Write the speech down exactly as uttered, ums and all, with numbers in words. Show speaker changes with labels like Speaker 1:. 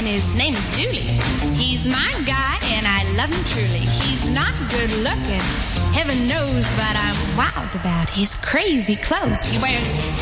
Speaker 1: and his name is Dooley. He's my guy, and I love him truly. He's not good looking, heaven knows, but I'm wild about his crazy clothes. He wears